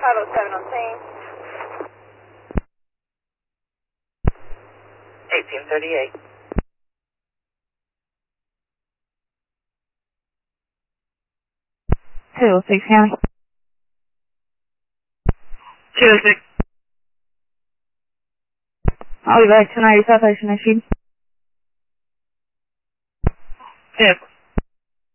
507 on scene. 1838. 206 County. 206. I'll be back tonight. South Ocean Issue. Vehicle